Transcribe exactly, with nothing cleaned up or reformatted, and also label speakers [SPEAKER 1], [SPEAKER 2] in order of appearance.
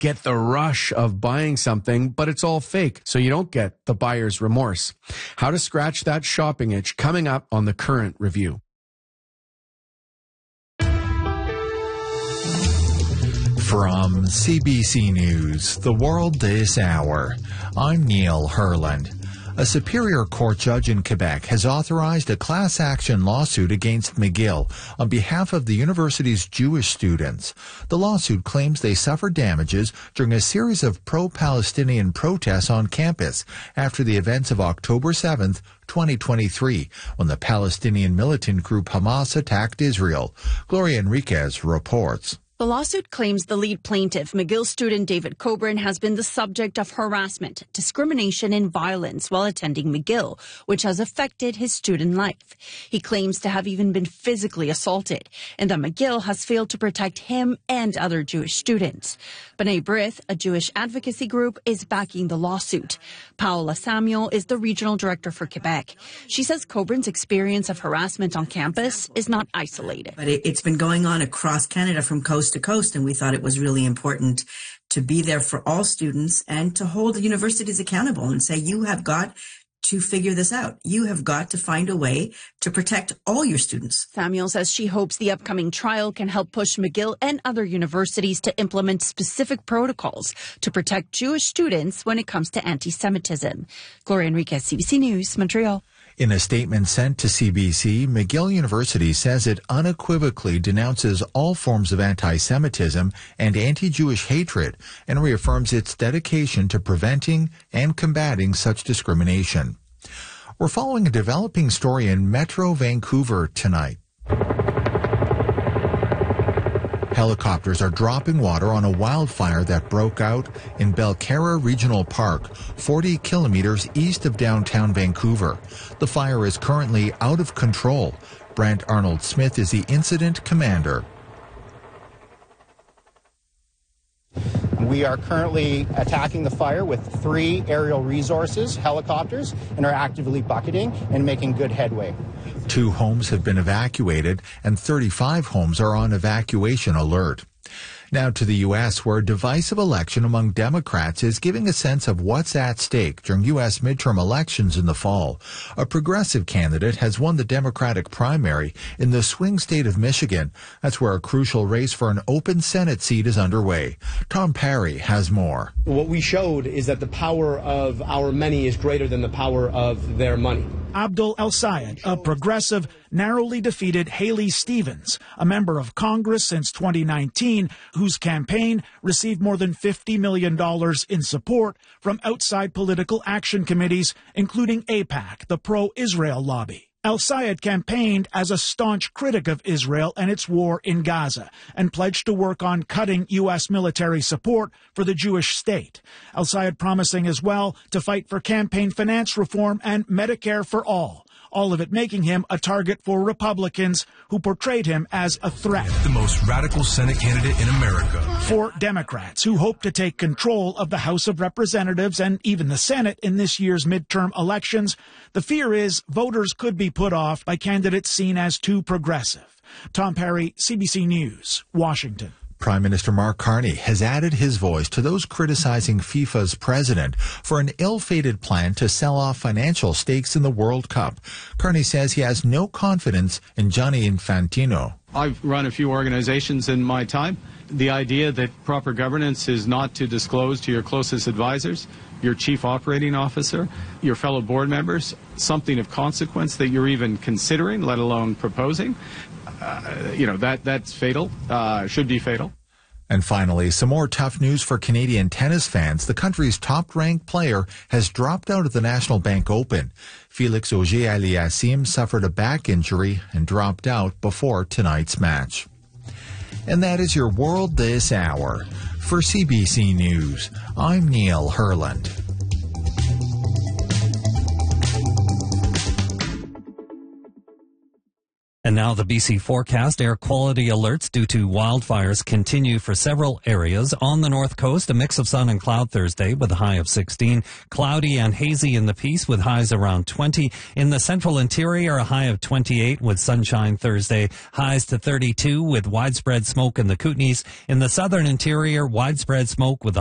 [SPEAKER 1] get the rush of buying something, but it's all fake, so you don't get the buyer's remorse. How to scratch that shopping itch, coming up on The Current Review.
[SPEAKER 2] From C B C News, The World This Hour, I'm Neil Herland. A Superior Court judge in Quebec has authorized a class action lawsuit against McGill on behalf of the university's Jewish students. The lawsuit claims they suffered damages during a series of pro-Palestinian protests on campus after the events of October seventh, twenty twenty-three, when the Palestinian militant group Hamas attacked Israel. Gloria Enriquez reports.
[SPEAKER 3] The lawsuit claims the lead plaintiff, McGill student David Coburn, has been the subject of harassment, discrimination, and violence while attending McGill, which has affected his student life. He claims to have even been physically assaulted, and that McGill has failed to protect him and other Jewish students. B'nai B'rith, a Jewish advocacy group, is backing the lawsuit. Paola Samuel is the regional director for Quebec. She says Coburn's experience of harassment on campus is not isolated.
[SPEAKER 4] But it, it's been going on across Canada from coast to coast, and we thought it was really important to be there for all students and to hold the universities accountable and say, you have got to figure this out. You have got to find a way to protect all your students.
[SPEAKER 3] Samuel says she hopes the upcoming trial can help push McGill and other universities to implement specific protocols to protect Jewish students when it comes to anti-Semitism. Gloria Enriquez, C B C News, Montreal.
[SPEAKER 2] In a statement sent to C B C, McGill University says it unequivocally denounces all forms of anti-Semitism and anti-Jewish hatred and reaffirms its dedication to preventing and combating such discrimination. We're following a developing story in Metro Vancouver tonight. Helicopters are dropping water on a wildfire that broke out in Belcarra Regional Park, forty kilometers east of downtown Vancouver. The fire is currently out of control. Brent Arnold Smith is the incident commander.
[SPEAKER 5] We are currently attacking the fire with three aerial resources, helicopters, and are actively bucketing and making good headway.
[SPEAKER 2] Two homes have been evacuated and thirty-five homes are on evacuation alert. Now to the U S, where a divisive election among Democrats is giving a sense of what's at stake during U S midterm elections in the fall. A progressive candidate has won the Democratic primary in the swing state of Michigan. That's where a crucial race for an open Senate seat is underway. Tom Parry has more.
[SPEAKER 6] What we showed is that the power of our many is greater than the power of their money.
[SPEAKER 7] Abdul El-Sayed, a progressive, narrowly defeated Haley Stevens, a member of Congress since twenty nineteen, whose campaign received more than fifty million dollars in support from outside political action committees, including AIPAC, the pro-Israel lobby. El-Sayed campaigned as a staunch critic of Israel and its war in Gaza and pledged to work on cutting U S military support for the Jewish state. El-Sayed promising as well to fight for campaign finance reform and Medicare for all, all of it making him a target for Republicans who portrayed him as a threat.
[SPEAKER 8] The most radical Senate candidate in America.
[SPEAKER 7] For Democrats who hope to take control of the House of Representatives and even the Senate in this year's midterm elections, the fear is voters could be put off by candidates seen as too progressive. Tom Parry, C B C News, Washington.
[SPEAKER 2] Prime Minister Mark Carney has added his voice to those criticizing FIFA's president for an ill-fated plan to sell off financial stakes in the World Cup. Carney says he has no confidence in Gianni Infantino.
[SPEAKER 9] I've run a few organizations in my time. The idea that proper governance is not to disclose to your closest advisors, your chief operating officer, your fellow board members, something of consequence that you're even considering, let alone proposing, Uh, you know, that that's fatal, uh, should be fatal.
[SPEAKER 2] And finally, some more tough news for Canadian tennis fans. The country's top-ranked player has dropped out of the National Bank Open. Felix Auger-Aliassime suffered a back injury and dropped out before tonight's match. And that is your World This Hour. For C B C News, I'm Neil Herland.
[SPEAKER 10] And And now the B C forecast. Air quality alerts due to wildfires continue for several areas. On the north coast, a mix of sun and cloud Thursday with a high of sixteen. Cloudy and hazy in the Peace with highs around twenty. In the central interior, a high of twenty-eight with sunshine Thursday. Highs to thirty-two with widespread smoke in the Kootenays. In the southern interior, widespread smoke with a